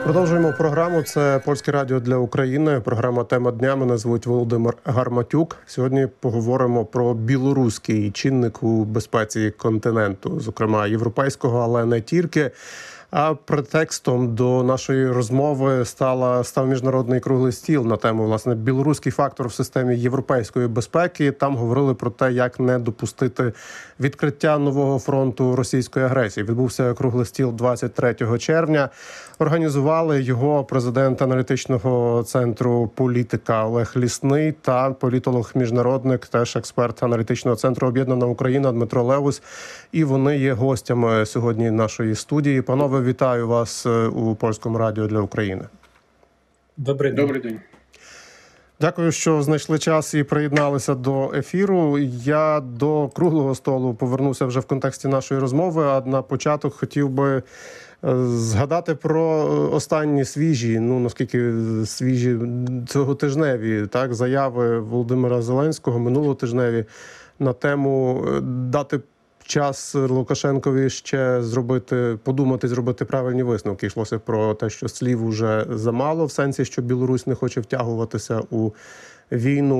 Продовжуємо програму. Це Польське радіо для України. Програма «Тема дня». Мене звуть Володимир Гарматюк. Сьогодні поговоримо про білоруський чинник у безпеці континенту, зокрема європейського, але не тільки. А претекстом до нашої розмови став міжнародний круглий стіл на тему, власне, білоруський фактор в системі європейської безпеки. Там говорили про те, як не допустити відкриття нового фронту російської агресії. Відбувся круглий стіл 23 червня. Організували його президент аналітичного центру «Політика» Олег Лісний та політолог-міжнародник, теж експерт аналітичного центру «Об'єднана Україна» Дмитро Левус. І вони є гостями сьогодні нашої студії. Панове, вітаю вас у Польському радіо для України. Добрий день. Дякую, що знайшли час і приєдналися до ефіру. Я до круглого столу повернуся вже в контексті нашої розмови, а на початок хотів би згадати про останні свіжі, наскільки свіжі цьоготижневі, заяви Володимира Зеленського, минулотижневі, на тему дати час Лукашенкові ще подумати, зробити правильні висновки. Йшлося про те, що слів уже замало, в сенсі, що Білорусь не хоче втягуватися у війну.